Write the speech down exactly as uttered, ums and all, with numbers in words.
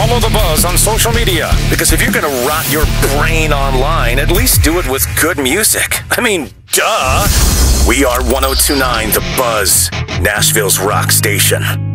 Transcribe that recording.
Follow The Buzz on social media, because if you're gonna rot your brain online, at least do it with good music. I mean, duh! We are one oh two point nine The Buzz, Nashville's rock station.